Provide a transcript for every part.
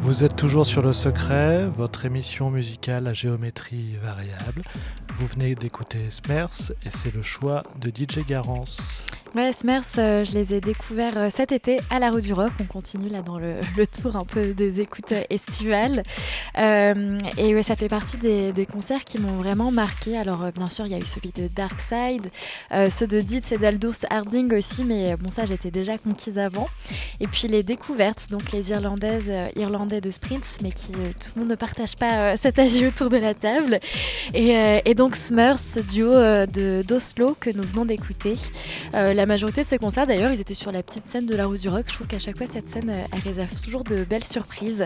Vous êtes toujours sur Le Secret, votre émission musicale à géométrie variable. Vous venez d'écouter Smers et c'est le choix de DJ Garance. Ouais, Smers, je les ai découverts cet été à la Rue du Rock. On continue là dans le tour un peu des écoutes estivales. Et ouais, ça fait partie des concerts qui m'ont vraiment marqué. Alors bien sûr, il y a eu celui de Darkside, ceux de Dietz et d'Aldous Harding aussi, mais bon, ça j'étais déjà conquise avant. Et puis les découvertes, donc les Irlandais de Sprints, mais qui tout le monde ne partage pas cet avis autour de la table. Et donc Smers, ce duo d'Oslo que nous venons d'écouter. La majorité de ces concerts, d'ailleurs, ils étaient sur la petite scène de la Rue du Rock. Je trouve qu'à chaque fois, cette scène, elle réserve toujours de belles surprises.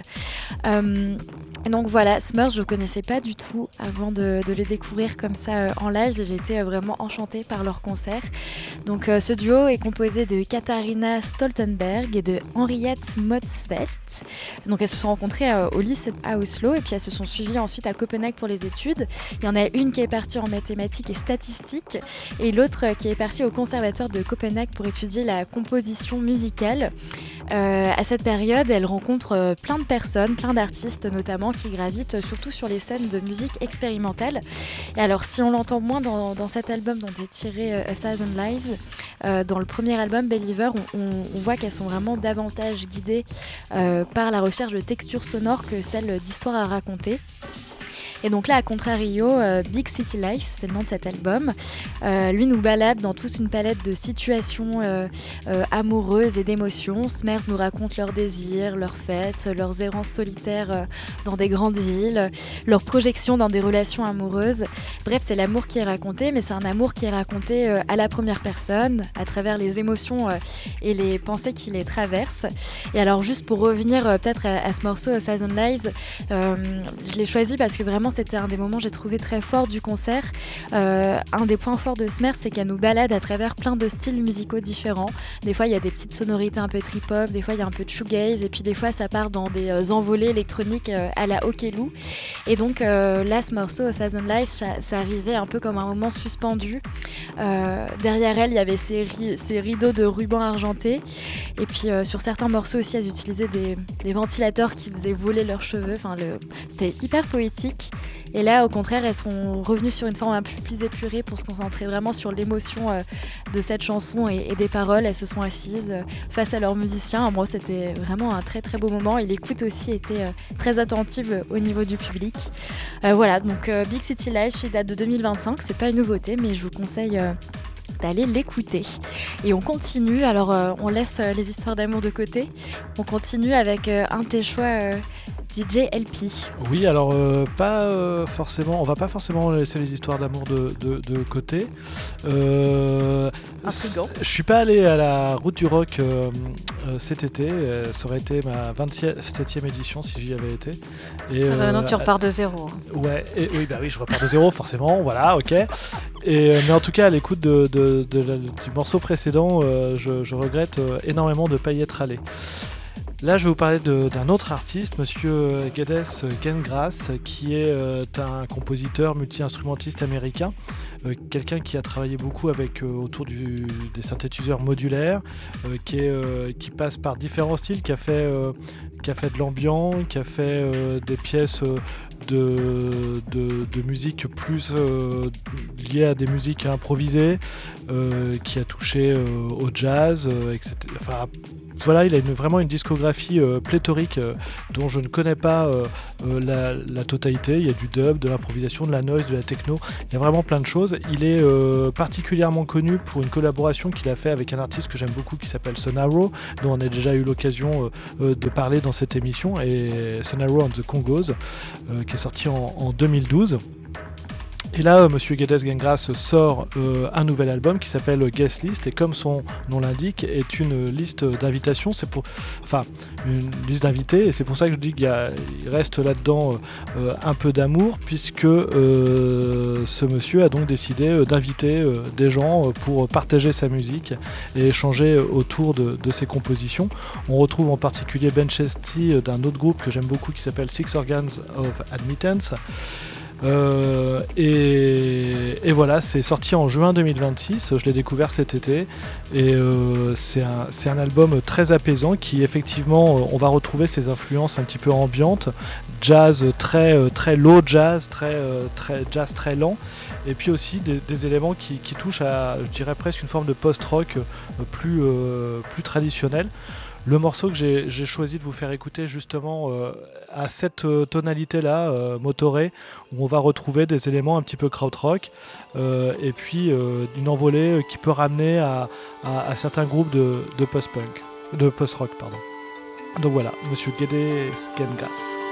Et donc voilà, Smers, je ne connaissais pas du tout avant de les découvrir comme ça en live. Et j'ai été vraiment enchantée par leur concert. Donc ce duo est composé de Katharina Stoltenberg et de Henriette Motzfeldt. Donc elles se sont rencontrées au lycée à Oslo et puis elles se sont suivies ensuite à Copenhague pour les études. Il y en a une qui est partie en mathématiques et statistiques et l'autre qui est partie au conservatoire de Copenhague pour étudier la composition musicale. À cette période, elle rencontre plein de personnes, plein d'artistes notamment qui gravitent surtout sur les scènes de musique expérimentale. Et alors si on l'entend moins dans cet album dont est tiré A Thousand Lies, dans le premier album Believer, on voit qu'elles sont vraiment davantage guidées par la recherche de textures sonores que celle d'histoires à raconter. Et donc là, à contrario, Big City Life, c'est le nom de cet album, lui nous balade dans toute une palette de situations amoureuses et d'émotions. Smers nous raconte leurs désirs, leurs fêtes, leurs errances solitaires dans des grandes villes, leurs projections dans des relations amoureuses. Bref, c'est l'amour qui est raconté, mais c'est un amour qui est raconté à la première personne, à travers les émotions et les pensées qui les traversent. Et alors, juste pour revenir peut-être à ce morceau, A Thousand Lies, je l'ai choisi parce que vraiment, c'était un des moments que j'ai trouvé très fort du concert. Un des points forts de Smers, c'est qu'elle nous balade à travers plein de styles musicaux différents. Des fois, il y a des petites sonorités un peu trip-hop, des fois, il y a un peu de shoegaze, et puis des fois, ça part dans des envolées électroniques à la Okelou. Et donc, là, ce morceau, A Thousand Lies, ça arrivait un peu comme un moment suspendu. Derrière elle, il y avait ces rideaux de ruban argenté. Et puis, sur certains morceaux aussi, elles utilisaient des ventilateurs qui faisaient voler leurs cheveux. Enfin, c'était hyper poétique. Et là, au contraire, elles sont revenues sur une forme un peu plus épurée pour se concentrer vraiment sur l'émotion de cette chanson et des paroles. Elles se sont assises face à leurs musiciens. Moi, c'était vraiment un très très beau moment. Et l'écoute aussi était très attentive au niveau du public. Voilà, donc Big City Life, il date de 2025. C'est pas une nouveauté, mais je vous conseille d'aller l'écouter. Et on continue, alors on laisse les histoires d'amour de côté. On continue avec un de tes choix, DJ LP. Oui, alors forcément, on va pas forcément laisser les histoires d'amour de côté. Intriguant. Je suis pas allé à la Route du Rock cet été. Ça aurait été ma 27e édition si j'y avais été. Et, non, tu repars de zéro. Ouais, oui, je repars de zéro forcément. Voilà, ok. Mais en tout cas, à l'écoute du morceau précédent, je regrette énormément de ne pas y être allé. Là, je vais vous parler d'un autre artiste, Monsieur Geddes Gengras, qui est un compositeur multi-instrumentiste américain, quelqu'un qui a travaillé beaucoup autour des synthétiseurs modulaires, qui passe par différents styles, qui a fait de l'ambiant, qui a fait des pièces de musique plus liées à des musiques improvisées, qui a touché au jazz, etc. Enfin, voilà, il a vraiment une discographie pléthorique dont je ne connais pas la totalité. Il y a du dub, de l'improvisation, de la noise, de la techno. Il y a vraiment plein de choses. Il est particulièrement connu pour une collaboration qu'il a fait avec un artiste que j'aime beaucoup qui s'appelle Sonaro, dont on a déjà eu l'occasion de parler dans cette émission, et Sonaro and the Congos, qui est sorti en 2012. Et là, Monsieur Geddes Gengras sort un nouvel album qui s'appelle Guest List, et comme son nom l'indique, est une liste d'invitations. Une liste d'invités, et c'est pour ça que je dis qu'il reste là-dedans un peu d'amour, puisque ce monsieur a donc décidé d'inviter des gens pour partager sa musique et échanger autour de ses compositions. On retrouve en particulier Ben Chesty d'un autre groupe que j'aime beaucoup qui s'appelle Six Organs of Admittance. Et voilà, c'est sorti en juin 2026, je l'ai découvert cet été, et c'est un album très apaisant qui effectivement, on va retrouver ses influences un petit peu ambiantes, jazz très low jazz, très jazz très lent, et puis aussi des éléments qui touchent à, je dirais presque une forme de post-rock plus traditionnelle. Le morceau que j'ai choisi de vous faire écouter justement à cette tonalité-là, Motoré, où on va retrouver des éléments un petit peu krautrock, et puis une envolée qui peut ramener à certains groupes de post-punk, de post-rock, pardon. Donc voilà, Monsieur Guédé Skengas.